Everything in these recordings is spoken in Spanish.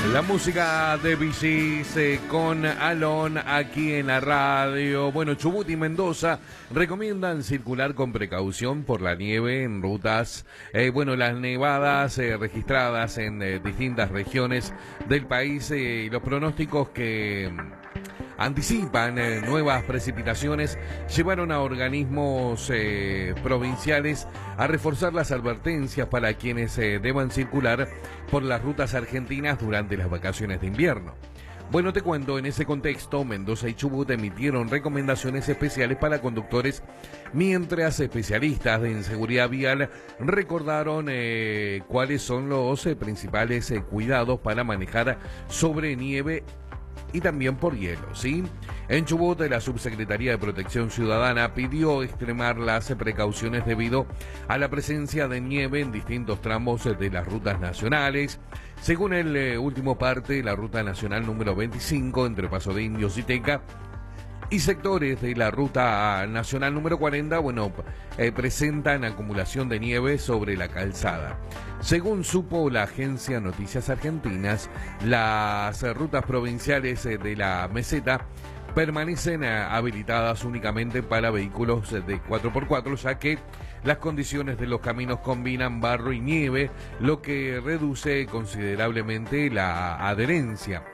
La música de Bichis con Alon aquí en la radio. Bueno, Chubut y Mendoza recomiendan circular con precaución por la nieve en rutas. Las nevadas registradas en distintas regiones del país y los pronósticos que anticipan nuevas precipitaciones llevaron a organismos provinciales a reforzar las advertencias para quienes deban circular por las rutas argentinas durante las vacaciones de invierno. Bueno, te cuento, en ese contexto, Mendoza y Chubut emitieron recomendaciones especiales para conductores, mientras especialistas en seguridad vial recordaron cuáles son los principales cuidados para manejar sobre nieve y también por hielo, ¿sí? En Chubut, la Subsecretaría de Protección Ciudadana pidió extremar las precauciones debido a la presencia de nieve en distintos tramos de las rutas nacionales. Según el último parte, la ruta nacional número 25 entre Paso de Indios y Teca y sectores de la ruta nacional número 40, presentan acumulación de nieve sobre la calzada. Según supo la agencia Noticias Argentinas, las rutas provinciales de la meseta permanecen habilitadas únicamente para vehículos de 4x4, ya que las condiciones de los caminos combinan barro y nieve, lo que reduce considerablemente la adherencia.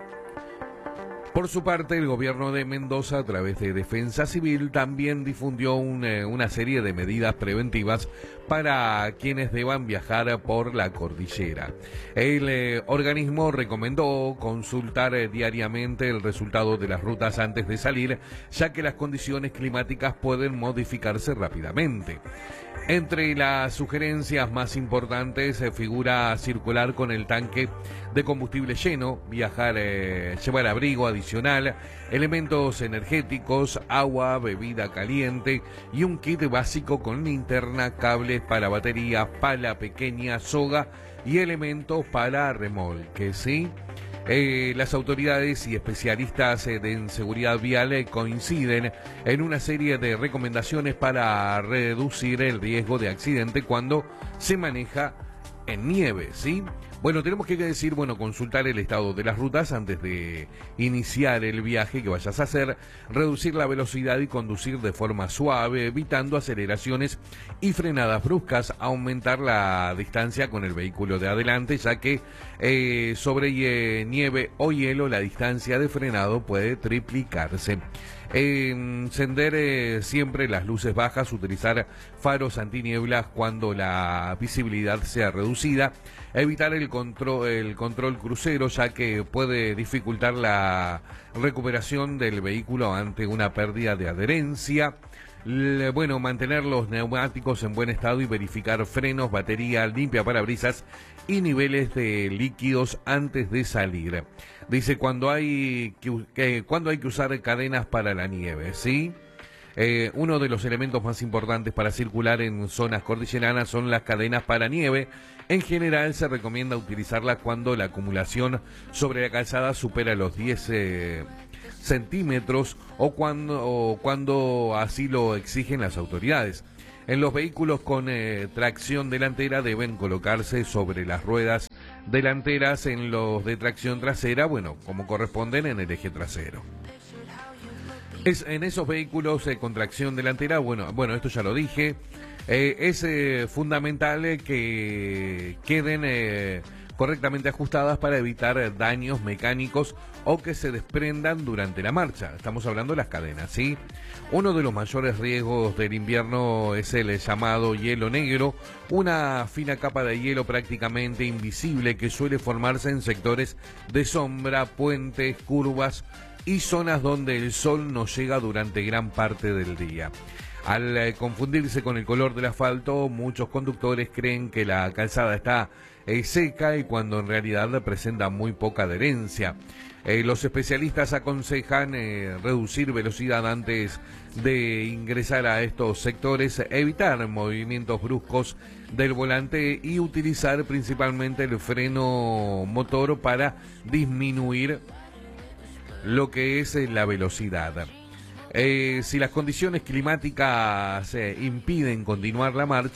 Por su parte, el gobierno de Mendoza, a través de Defensa Civil, también difundió una serie de medidas preventivas para quienes deban viajar por la cordillera. El organismo recomendó consultar diariamente el resultado de las rutas antes de salir, ya que las condiciones climáticas pueden modificarse rápidamente. Entre las sugerencias más importantes figura circular con el tanque de combustible lleno, llevar abrigo adicional, elementos energéticos, agua, bebida caliente y un kit básico con linterna, cables para batería, pala pequeña, soga y elementos para remolque, ¿sí? Las autoridades y especialistas en seguridad vial coinciden en una serie de recomendaciones para reducir el riesgo de accidente cuando se maneja en nieve, ¿sí? Bueno, tenemos que decir, consultar el estado de las rutas antes de iniciar el viaje que vayas a hacer, reducir la velocidad y conducir de forma suave, evitando aceleraciones y frenadas bruscas, aumentar la distancia con el vehículo de adelante, ya que sobre nieve o hielo la distancia de frenado puede triplicarse. Encender siempre las luces bajas, utilizar faros antinieblas cuando la visibilidad sea reducida, evitar el control crucero, ya que puede dificultar la recuperación del vehículo ante una pérdida de adherencia. Mantener los neumáticos en buen estado y verificar frenos, batería, limpia parabrisas y niveles de líquidos antes de salir. Dice cuando hay que usar cadenas para la nieve, ¿sí? Uno de los elementos más importantes para circular en zonas cordilleranas son las cadenas para nieve. En general se recomienda utilizarlas cuando la acumulación sobre la calzada supera los 10 centímetros o cuando así lo exigen las autoridades. En los vehículos con tracción delantera deben colocarse sobre las ruedas delanteras, en los de tracción trasera, como corresponden en el eje trasero. En esos vehículos con tracción delantera, esto ya lo dije, es fundamental que queden correctamente ajustadas para evitar daños mecánicos o que se desprendan durante la marcha. Estamos hablando de las cadenas, ¿sí? Uno de los mayores riesgos del invierno es el llamado hielo negro, una fina capa de hielo prácticamente invisible que suele formarse en sectores de sombra, puentes, curvas y zonas donde el sol no llega durante gran parte del día. Al confundirse con el color del asfalto, muchos conductores creen que la calzada está seca y cuando en realidad presenta muy poca adherencia. Los especialistas aconsejan reducir velocidad antes de ingresar a estos sectores, evitar movimientos bruscos del volante y utilizar principalmente el freno motor para disminuir lo que es la velocidad. Si las condiciones climáticas impiden continuar la marcha,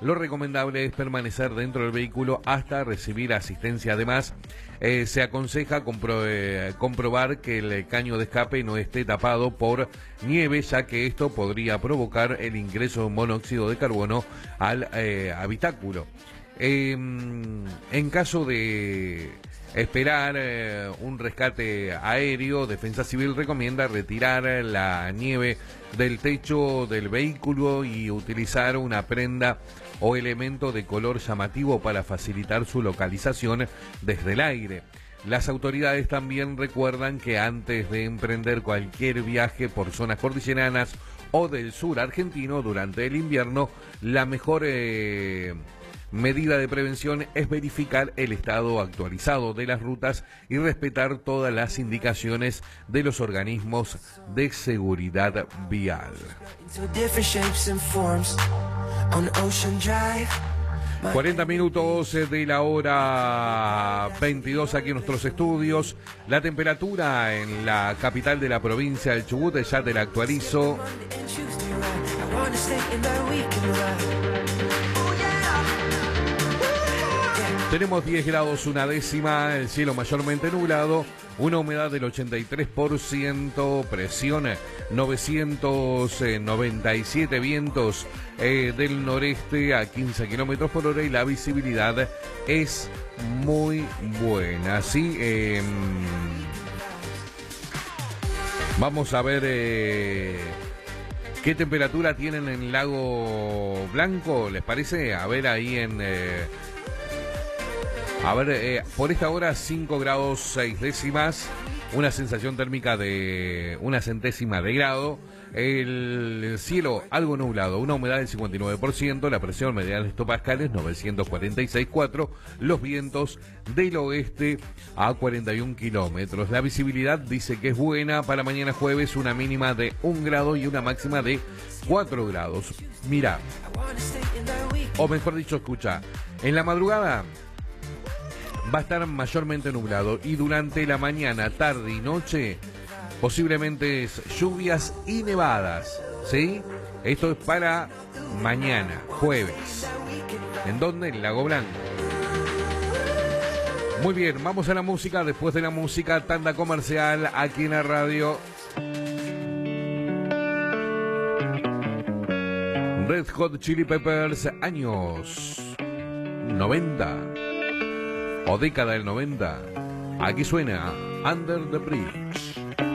lo recomendable es permanecer dentro del vehículo hasta recibir asistencia. Además, se aconseja comprobar que el caño de escape no esté tapado por nieve, ya que esto podría provocar el ingreso de monóxido de carbono al habitáculo. En caso de esperar un rescate aéreo, Defensa Civil recomienda retirar la nieve del techo del vehículo y utilizar una prenda o elemento de color llamativo para facilitar su localización desde el aire. Las autoridades también recuerdan que antes de emprender cualquier viaje por zonas cordilleranas o del sur argentino durante el invierno, la mejor medida de prevención es verificar el estado actualizado de las rutas y respetar todas las indicaciones de los organismos de seguridad vial. 40 minutos de la hora 22 aquí en nuestros estudios. La temperatura en la capital de la provincia del Chubut, ya te la actualizo. Tenemos 10 grados una décima, el cielo mayormente nublado, una humedad del 83%, presión 997 vientos del noreste a 15 kilómetros por hora y la visibilidad es muy buena. ¿Sí? Vamos a ver qué temperatura tienen en Lago Blanco, ¿les parece? A ver ahí en... por esta hora 5 grados 6 décimas, una sensación térmica de una centésima de grado, el cielo algo nublado, una humedad del 59%, la presión media de hectopascales 946,4, los vientos del oeste a 41 kilómetros. La visibilidad dice que es buena para mañana jueves, una mínima de 1 grado y una máxima de 4 grados. Mira, o mejor dicho, escucha, en la madrugada va a estar mayormente nublado y durante la mañana, tarde y noche posiblemente lluvias y nevadas, ¿sí? Esto es para mañana, jueves. ¿En dónde? En Lago Blanco. Muy bien, vamos a la música. Después de la música, tanda comercial aquí en la radio. Red Hot Chili Peppers, años 90. O década del 90. Aquí suena Under the Bridge.